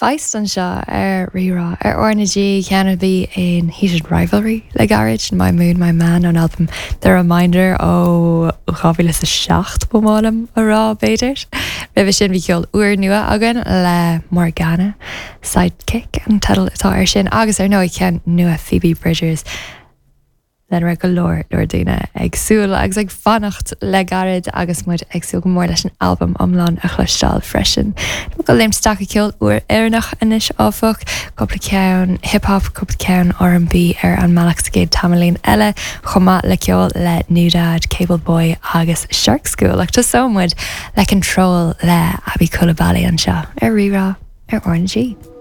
feist an seo ar rirá ar ornaG ceanna bhí in Heated Rivalry le garage My Moon My Man an album The Reminder ó chaile sa 6 bumálam a rá béidir. Beh sin bhí ceol uair nua agan le Morgana Sidekick an title atá ar sin agus ar nó I cean nua Phoebe Bridgers le ra go leir duine agsúil agus ag fannacht le garid agus muid agsú go mór leis an album amláin a chluisteáil freisin. Go léim stacha ceol uair airnach inis áfach coppla ceann hip-hop coppla ceann R&B ar an Malax Gate tamlín eile chumá le ceol le Nudad, Cable Boy agus Shark School ach tá sómuid le Control le Abby Coulibaly an seo ar rirá ar ornaG.